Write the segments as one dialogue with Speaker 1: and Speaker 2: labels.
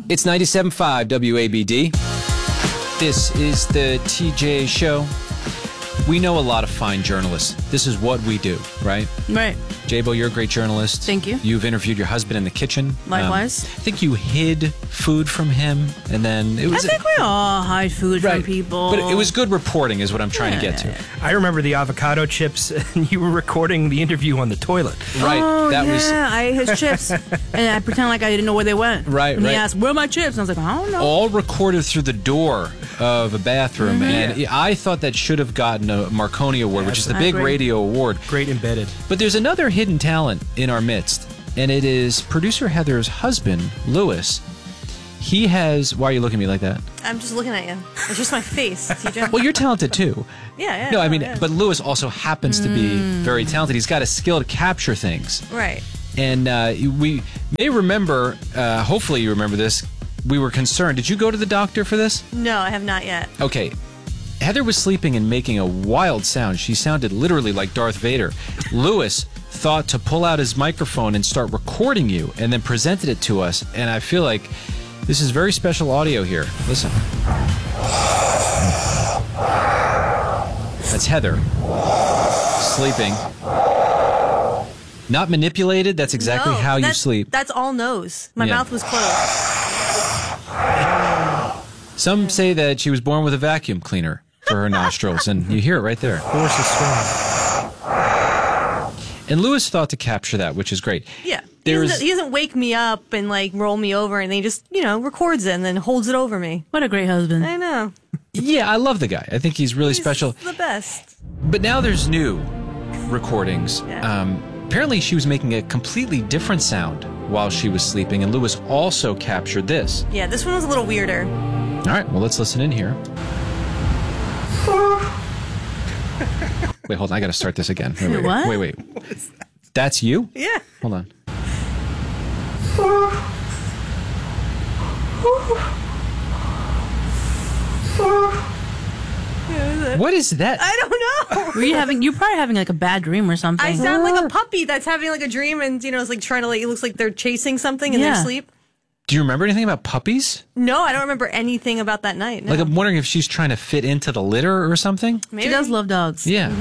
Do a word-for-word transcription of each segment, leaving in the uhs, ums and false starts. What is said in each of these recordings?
Speaker 1: It's ninety-seven point five W A B D. This is the T J Show. We know a lot of fine journalists. This is what we do, right?
Speaker 2: Right.
Speaker 1: J-Bo, you're a great journalist.
Speaker 2: Thank you.
Speaker 1: You've interviewed your husband in the kitchen.
Speaker 2: Likewise.
Speaker 1: Um, I think you hid food from him, and then it was...
Speaker 2: I think we all hide food
Speaker 1: right.
Speaker 2: from people.
Speaker 1: But it was good reporting is what I'm trying
Speaker 2: yeah.
Speaker 1: to get to.
Speaker 3: I remember the avocado chips, and you were recording the interview on the toilet.
Speaker 1: Right.
Speaker 2: Oh,
Speaker 1: that
Speaker 2: yeah.
Speaker 1: was
Speaker 2: I ate his chips, and I pretend like I didn't know where they went.
Speaker 1: Right,
Speaker 2: and
Speaker 1: right.
Speaker 2: he asked, where are my chips? And I was like, I don't know.
Speaker 1: all recorded through the door of a bathroom,
Speaker 2: Mm-hmm.
Speaker 1: and
Speaker 3: Yeah.
Speaker 1: I thought that should have gotten a Marconi Award, which is the
Speaker 2: I
Speaker 1: big
Speaker 2: agree.
Speaker 1: radio award.
Speaker 3: Great embedded.
Speaker 1: But there's another hidden talent in our midst, and it is producer Heather's husband, Louis. He has... Why are you looking at me like that?
Speaker 4: I'm just looking at you. It's just my face, T J.
Speaker 1: Well, you're talented too.
Speaker 4: yeah, yeah.
Speaker 1: No, I mean,
Speaker 4: yeah.
Speaker 1: but Louis also happens to be very talented. He's got a skill to capture things.
Speaker 4: Right.
Speaker 1: And uh, we may remember, uh, hopefully you remember this, we were concerned. Did you go to the doctor for this?
Speaker 4: No, I have not yet.
Speaker 1: Okay. Heather was sleeping and making a wild sound. She sounded literally like Darth Vader. Louis thought to pull out his microphone and start recording you and then presented it to us. And I feel like this is very special audio here. Listen. That's Heather sleeping. Not manipulated. That's exactly
Speaker 4: No,
Speaker 1: how you
Speaker 4: that's-
Speaker 1: sleep.
Speaker 4: That's all nose. My
Speaker 1: Yeah.
Speaker 4: mouth was closed.
Speaker 1: Some say that she was born with a vacuum cleaner for her nostrils, and you hear it right there.
Speaker 3: Force is strong.
Speaker 1: And Louis thought to capture that, which is great.
Speaker 4: Yeah. He
Speaker 1: There's
Speaker 4: doesn't, he doesn't wake me up and like roll me over, and then he just, you know, records it and then holds it over me.
Speaker 2: What a great husband.
Speaker 4: I know.
Speaker 1: yeah, I love the guy. I think he's really
Speaker 4: He's
Speaker 1: special.
Speaker 4: the best.
Speaker 1: But now there's new recordings.
Speaker 4: Yeah.
Speaker 1: Um, apparently, she was making a completely different sound while she was sleeping, and Louis also captured this.
Speaker 4: Yeah, this one was a little weirder.
Speaker 1: All right, well, let's listen in here. Wait, hold on. I got to start this again. Wait, wait,
Speaker 2: What?
Speaker 1: wait. wait, wait. That's you?
Speaker 4: Yeah.
Speaker 1: Hold on. What is that?
Speaker 4: I don't know.
Speaker 2: Were you having, you're probably having like a bad dream or something.
Speaker 4: I sound like a puppy that's having like a dream and, you know, it's like trying to like, it looks like they're chasing something in
Speaker 2: Yeah.
Speaker 4: their sleep.
Speaker 1: Do you remember anything about puppies?
Speaker 4: No, I don't remember anything about that night. No.
Speaker 1: Like, I'm wondering if she's trying to fit into the litter or something.
Speaker 4: Maybe.
Speaker 2: She does love dogs.
Speaker 1: Yeah.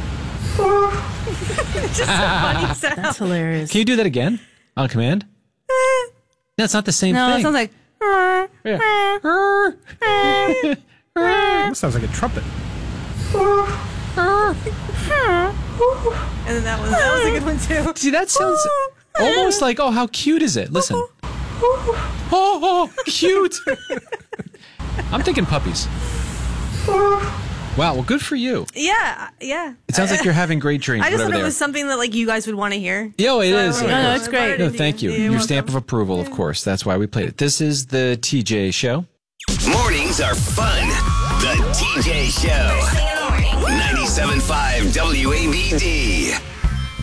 Speaker 4: It's just a funny sound.
Speaker 2: That's hilarious.
Speaker 1: Can you do that again on command? No, it's not the same
Speaker 2: no,
Speaker 1: thing.
Speaker 2: it sounds like,
Speaker 3: That sounds like a trumpet.
Speaker 4: And then that was, that was a good one too.
Speaker 1: See, that sounds almost like, oh, how cute is it? Listen. Oh, oh, cute. I'm thinking puppies. Wow, well, good for you.
Speaker 4: Yeah, yeah.
Speaker 1: It sounds like you're having great dreams,
Speaker 4: I just
Speaker 1: whatever
Speaker 4: thought
Speaker 1: they
Speaker 4: it
Speaker 1: are.
Speaker 4: was something that like you guys would want to hear.
Speaker 1: Yo, it
Speaker 4: So,
Speaker 1: is.
Speaker 4: uh,
Speaker 2: No, no, it's
Speaker 4: I brought
Speaker 2: great.
Speaker 4: it
Speaker 1: No,
Speaker 4: into
Speaker 1: thank you.
Speaker 4: You're
Speaker 1: Your
Speaker 4: welcome.
Speaker 1: stamp of approval, of course. That's why we played it. This is the T J Show.
Speaker 5: Mornings are fun. The T J Show. ninety-seven point five W A B D.